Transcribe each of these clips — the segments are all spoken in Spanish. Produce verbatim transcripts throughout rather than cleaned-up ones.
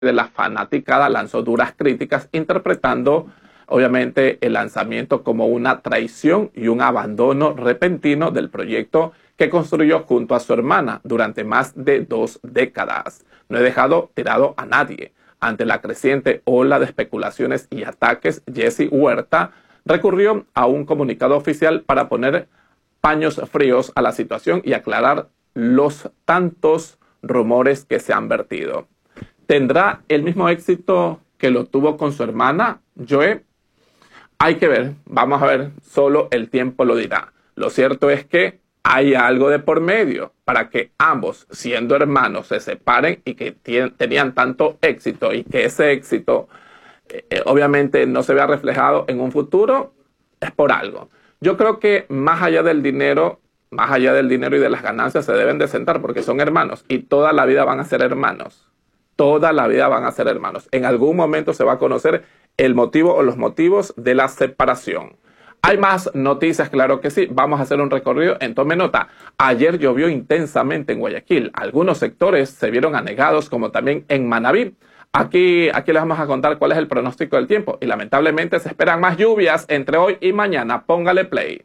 de la fanaticada lanzó duras críticas, interpretando obviamente el lanzamiento como una traición y un abandono repentino del proyecto que construyó junto a su hermana durante más de dos décadas. No he dejado tirado a nadie. Ante la creciente ola de especulaciones y ataques, Jesse Huerta recurrió a un comunicado oficial para poner paños fríos a la situación y aclarar los tantos rumores que se han vertido. ¿Tendrá el mismo éxito que lo tuvo con su hermana, Joe? Hay que ver, vamos a ver, solo el tiempo lo dirá. Lo cierto es que hay algo de por medio para que ambos, siendo hermanos, se separen y que tenían tanto éxito y que ese éxito eh, obviamente no se vea reflejado en un futuro, es por algo. Yo creo que más allá del dinero, más allá del dinero y de las ganancias se deben de sentar porque son hermanos y toda la vida van a ser hermanos. Toda la vida van a ser hermanos. En algún momento se va a conocer el motivo o los motivos de la separación. Hay más noticias, claro que sí. Vamos a hacer un recorrido en Tome Nota. Ayer llovió intensamente en Guayaquil. Algunos sectores se vieron anegados, como también en Manabí. Aquí, aquí les vamos a contar cuál es el pronóstico del tiempo. Y lamentablemente se esperan más lluvias entre hoy y mañana. Póngale play.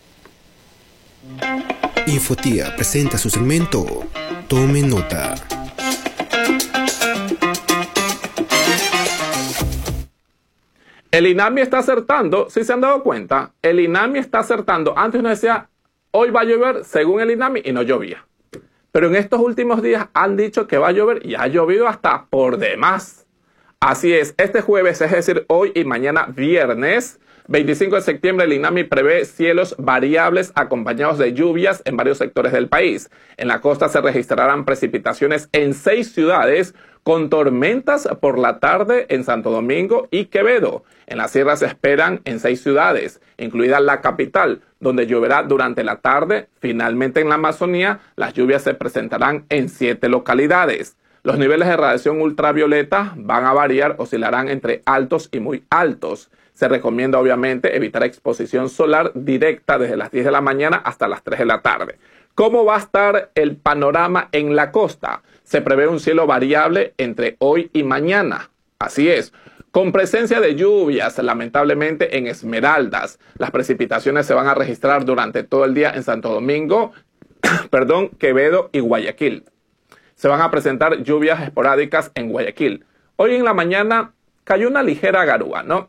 Infotía presenta su segmento Tome Nota. El INAMI está acertando, si se han dado cuenta, el INAMI está acertando. Antes uno decía, hoy va a llover según el INAMI y no llovía. Pero en estos últimos días han dicho que va a llover y ha llovido hasta por demás. Así es, este jueves, es decir, hoy y mañana viernes, veinticinco de septiembre, el INAMI prevé cielos variables acompañados de lluvias en varios sectores del país. En la costa se registrarán precipitaciones en seis ciudades, con tormentas por la tarde en Santo Domingo y Quevedo. En la sierra se esperan en seis ciudades, incluida la capital, donde lloverá durante la tarde. Finalmente en la Amazonía, las lluvias se presentarán en siete localidades. Los niveles de radiación ultravioleta van a variar, oscilarán entre altos y muy altos. Se recomienda obviamente evitar exposición solar directa desde las diez de la mañana hasta las tres de la tarde. ¿Cómo va a estar el panorama en la costa? Se prevé un cielo variable entre hoy y mañana. Así es, con presencia de lluvias, lamentablemente en Esmeraldas. Las precipitaciones se van a registrar durante todo el día en Santo Domingo, perdón, Quevedo y Guayaquil. Se van a presentar lluvias esporádicas en Guayaquil. Hoy en la mañana cayó una ligera garúa, ¿no?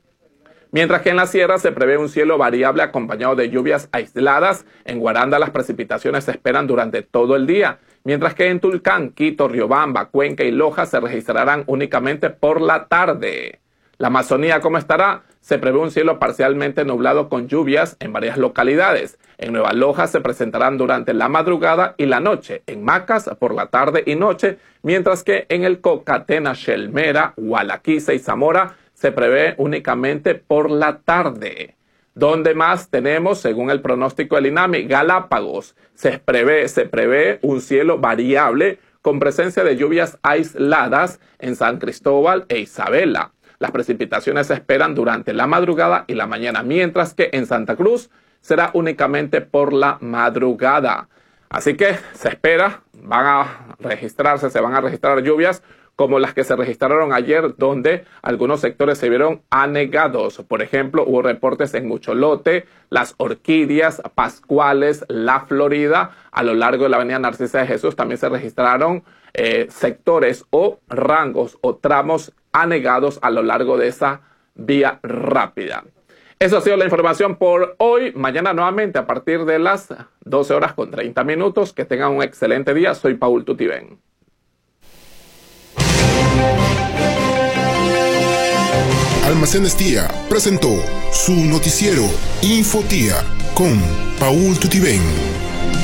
Mientras que en la sierra se prevé un cielo variable acompañado de lluvias aisladas. En Guaranda las precipitaciones se esperan durante todo el día, mientras que en Tulcán, Quito, Riobamba, Cuenca y Loja se registrarán únicamente por la tarde. La Amazonía, ¿cómo estará? Se prevé un cielo parcialmente nublado con lluvias en varias localidades. En Nueva Loja se presentarán durante la madrugada y la noche, en Macas por la tarde y noche, mientras que en el Cocatena, Xelmera, Gualaquiza y Zamora se prevé únicamente por la tarde. ¿Dónde más tenemos, según el pronóstico del INAMI? Galápagos. Se prevé, se prevé un cielo variable con presencia de lluvias aisladas en San Cristóbal e Isabela. Las precipitaciones se esperan durante la madrugada y la mañana, mientras que en Santa Cruz será únicamente por la madrugada. Así que se espera, van a registrarse, se van a registrar lluvias como las que se registraron ayer, donde algunos sectores se vieron anegados. Por ejemplo, hubo reportes en Mucholote, Las Orquídeas, Pascuales, La Florida. A lo largo de la avenida Narcisa de Jesús también se registraron eh, sectores o rangos o tramos anegados a lo largo de esa vía rápida. Eso ha sido la información por hoy. Mañana nuevamente a partir de las doce horas con treinta minutos. Que tengan un excelente día. Soy Paul Tutibén. Almacenes Tía presentó su noticiero Infotía con Paul Tutibén.